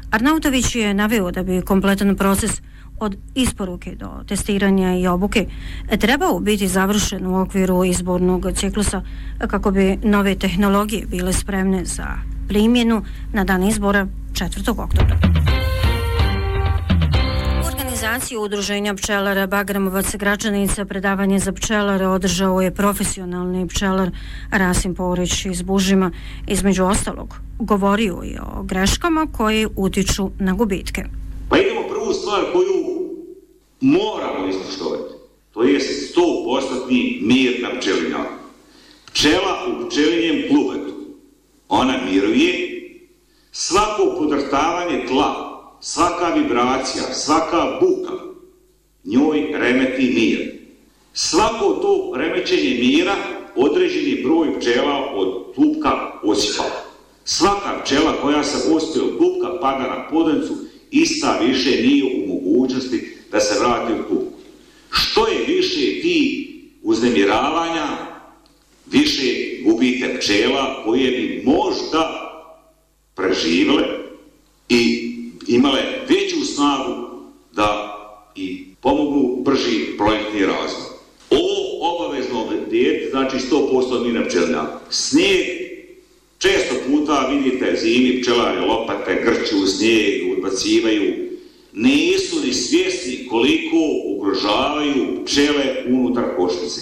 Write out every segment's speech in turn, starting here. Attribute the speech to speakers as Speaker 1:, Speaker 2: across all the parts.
Speaker 1: Arnautović je naveo da bi kompletan proces od isporuke do testiranja i obuke trebao biti završen u okviru izbornog ciklusa kako bi nove tehnologije bile spremne za primjenu na dan izbora 4. oktobra. Organizaciju Udruženja pčelara Bagramovac Gračanica predavanje za pčelare održao je profesionalni pčelar Rasim Porić iz Bužima. Između ostalog, govorio je o greškama koje utiču na gubitke.
Speaker 2: Pa idemo prvu stvar koju moramo ispoštovati. To je 100% mir na pčelinjaku. Pčela u pčelinjem klubetu. Ona miruje. Svako podrhtavanje tla, svaka vibracija, svaka buka njoj remeti mir. Svako to remećenje mira određeni broj pčela od klupka osipa. Svaka pčela koja se ospije od klupka pada na podancu, ista više nije u mogućnosti da se vrati u klupku. Što je više ti uznemiravanja, više gubite pčela koje bi možda preživele i imale veću snagu da i pomognu brži projektni razvoj. Ovo obavezno dijete znači 100% mir na pčelinjaku. Snijeg, često puta vidite zimi pčelari lopate, grću u snijeg, odbacivaju. Nisu ni svjesni koliko ugrožavaju pčele unutar košnice.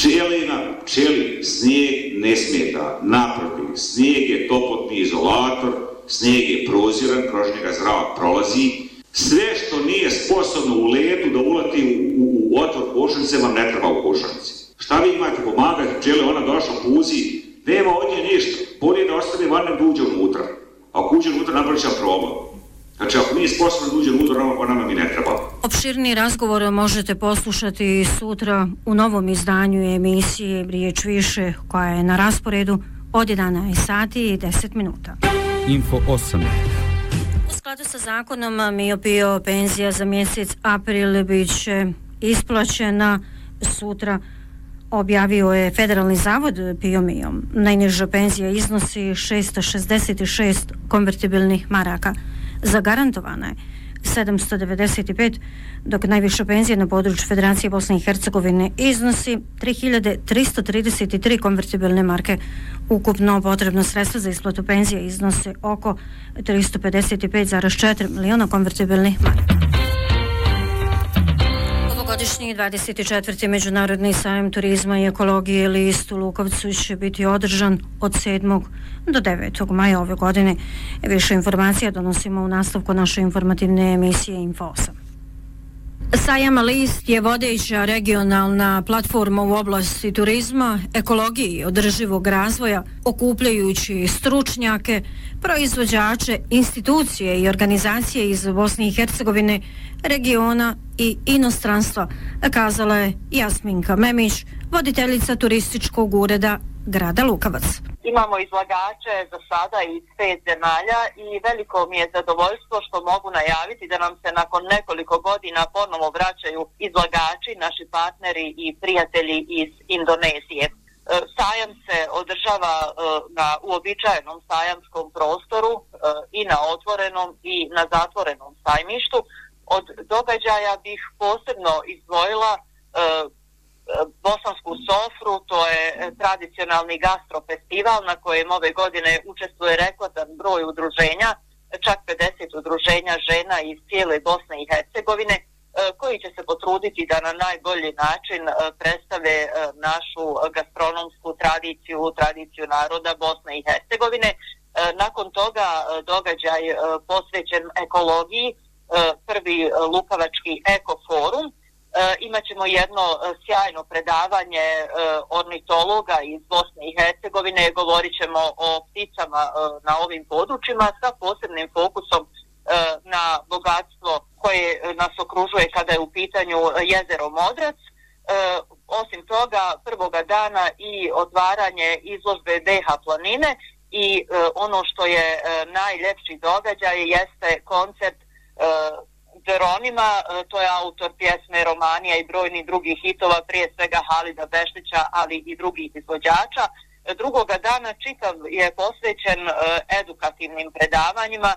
Speaker 2: Pčeli snijeg ne smeta. Naprotiv, snijeg je toplotni izolator, snijeg je proziran, kroz njega zrak prolazi. Sve što nije sposobno u letu da uleti u otvor košnice vam ne treba u košnici. Šta vi imate pomagati pčele, ona došla puzi, nema od nje ništa. Bolje da ostane van nego da uđe unutra. Ako uđe unutra napravit će problem. Znači, ako nije sposobno da uđe unutra, ona nam i ne treba.
Speaker 1: Opširni razgovor možete poslušati sutra u novom izdanju emisije Riječ više, koja je na rasporedu od 11 sati i 10 minuta.
Speaker 3: Info 8.
Speaker 1: U skladu sa zakonom MIO-PIO penzija za mjesec april bit će isplaćena sutra, objavio je Federalni zavod PIO-MIO. Najniža penzija iznosi 666 konvertibilnih maraka. Zagarantovana je 795, dok najviša penzija na području Federacije Bosne i Hercegovine iznosi 3333 konvertibilne marke. Ukupno potrebno sredstva za isplatu penzije iznose oko 355,4 miliona konvertibilnih maraka. Ovogodišnji 24. Međunarodni sajam turizma i ekologije List u Lukovcu će biti održan od 7. do 9. maja ove godine. Više informacija donosimo u nastavku naše informativne emisije Info 8. Sajam List je vodeća regionalna platforma u oblasti turizma, ekologije i održivog razvoja, okupljajući stručnjake, proizvođače, institucije i organizacije iz Bosne i Hercegovine, regiona i inostranstva, kazala je Jasminka Memić, voditeljica turističkog ureda grada Lukavac.
Speaker 4: Imamo izlagače za sada iz 5 zemalja i veliko mi je zadovoljstvo što mogu najaviti da nam se nakon nekoliko godina ponovo vraćaju izlagači, naši partneri i prijatelji iz Indonezije. Sajam se održava na uobičajenom sajamskom prostoru i na otvorenom i na zatvorenom sajmištu. Od događaja bih posebno izdvojila Bosansku sofru, to je tradicionalni gastrofestival na kojem ove godine učestvuje rekordan broj udruženja, čak 50 udruženja žena iz cijele Bosne i Hercegovine, koji će se potruditi da na najbolji način predstave našu gastronomsku tradiciju naroda Bosne i Hercegovine. Nakon toga događaj posvećen ekologiji, prvi Lukavački ekoforum. Imaćemo jedno sjajno predavanje ornitologa iz Bosne i Hercegovine, govorit ćemo o pticama na ovim područjima sa posebnim fokusom na bogatstvo koje nas okružuje kada je u pitanju jezero Modrac. Osim toga, prvoga dana i otvaranje izložbe DH planine i ono što je najljepši događaj jeste koncert Geronima, to je autor pjesme Romanija i brojnih drugih hitova, prije svega Halida Beštića, ali i drugih izvođača. Drugoga dana čitav je posvećen edukativnim predavanjima